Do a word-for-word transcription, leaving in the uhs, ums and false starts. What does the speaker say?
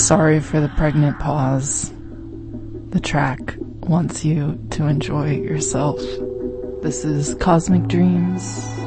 Sorry for the pregnant pause. The track wants you to enjoy yourself. This is Cosmic Dreams